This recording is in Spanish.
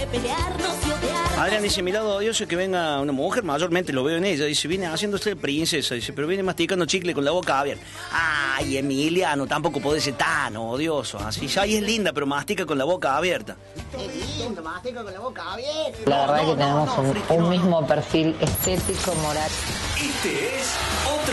Adrián dice, mi lado odioso es que venga una mujer, mayormente lo veo en ella, dice, viene haciéndose princesa, dice, pero viene masticando chicle con la boca abierta. Ay, Emiliano, tampoco podés ser tan odioso, así, ya es linda, pero mastica con la boca abierta. Qué lindo, mastica con la boca abierta. La verdad que tenemos un mismo perfil estético, moral. Este es